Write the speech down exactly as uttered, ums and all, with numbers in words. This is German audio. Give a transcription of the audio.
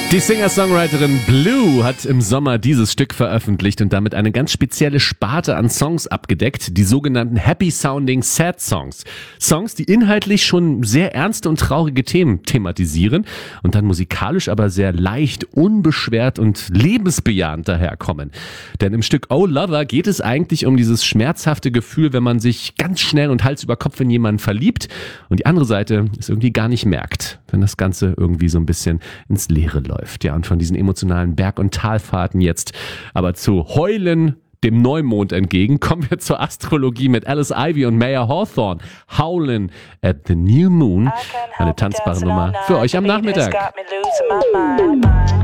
Die Singer-Songwriterin Blue hat im Sommer dieses Stück veröffentlicht und damit eine ganz spezielle Sparte an Songs abgedeckt, die sogenannten Happy-Sounding Sad Songs. Songs, die inhaltlich schon sehr ernste und traurige Themen thematisieren und dann musikalisch aber sehr leicht, unbeschwert und lebensbejahend daherkommen. Denn im Stück Oh Lover geht es eigentlich um dieses schmerzhafte Gefühl, wenn man sich ganz schnell und Hals über Kopf in jemanden verliebt und die andere Seite es irgendwie gar nicht merkt, wenn das Ganze irgendwie so ein bisschen ins Leere läuft. Ja, und von diesen emotionalen Berg- und Talfahrten jetzt aber zu Heulen dem Neumond entgegen, kommen wir zur Astrologie mit Alice Ivy und Maya Hawthorne. Howlin' at the New Moon. Eine tanzbare Nummer für euch am Nachmittag.